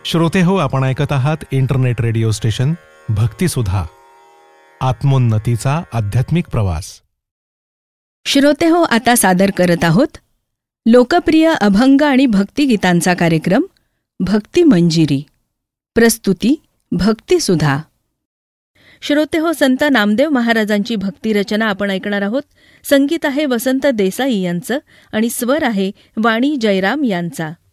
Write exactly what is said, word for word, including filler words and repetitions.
श्रोते हो, आपण ऐकत आहात इंटरनेट रेडिओ स्टेशन भक्तिसुधा, आत्मोन्नतीचा आध्यात्मिक प्रवास. श्रोते हो, आता सादर करत आहोत लोकप्रिय अभंग आणि भक्तिगीतांचा कार्यक्रम भक्ती मंजिरी. प्रस्तुती भक्तिसुधा. श्रोते हो, संत नामदेव महाराजांची भक्तिरचना आपण ऐकणार आहोत. संगीत आहे वसंत देसाई यांचं आणि स्वर आहे वाणी जयराम यांचा.